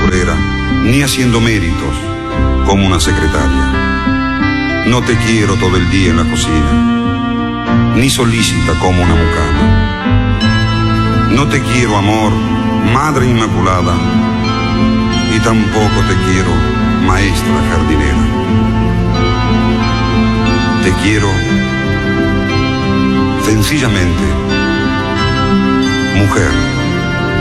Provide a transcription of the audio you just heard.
pastorela, ni haciendo méritos como una secretaria. No te quiero todo el día en la cocina, ni solícita como una mucama. No te quiero, amor, madre inmaculada, y tampoco te quiero, maestra jardinera. Te quiero sencillamente, mujer.